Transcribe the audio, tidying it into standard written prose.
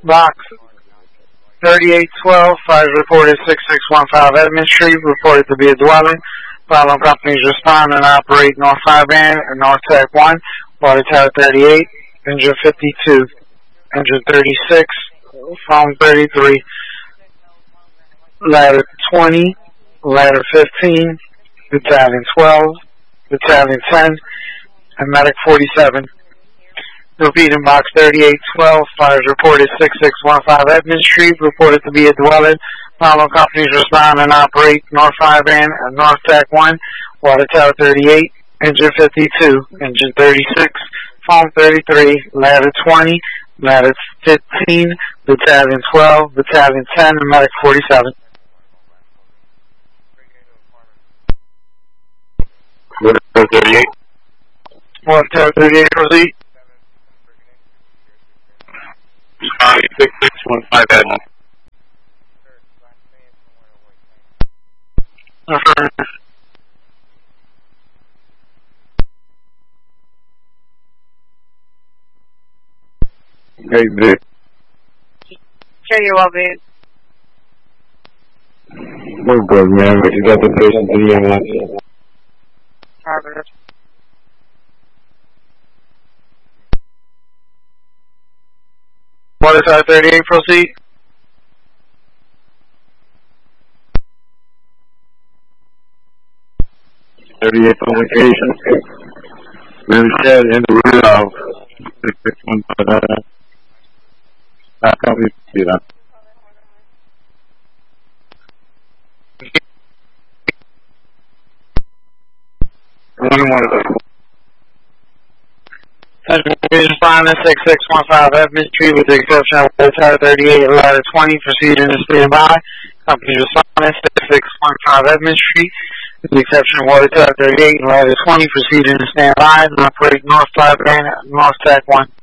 Box 3812, fires reported 6615 Edmond Street, reported to be a dwelling. Following companies respond and operate North 5 Van and North Tech 1, Water Tower 38, engine 52, engine 36, phone 33, ladder 20, ladder 15, battalion 12, battalion 10, and medic 47. Repeating box 3812, fires reported 6615 Edmond Street, reported to be a dwelling. Following companies respond and operate North 5 Van and North Tech 1, Water Tower 38, engine 52, engine 36, phone 33, ladder 20, ladder 15, battalion 12, battalion 10, and medic 47. Water Tower 38. Water Tower 38, proceed. 6615 Edmond. Affirmative. Okay, Vic. Sure you will be. We're good, man. You got the patient in the ambulance. Affirmative. Water Tower 38, proceed. Publication. Mary Shed in the root of 6615. I can't see that. Responding 6615 Edmond Street with the exception of Water Tower 38, ladder 20, proceeding to standby. Company responding 6615 Edmond Street with the exception of Water Tower 38, ladder 20, proceeding to standby. And operate North 5 Van, North Tech 1.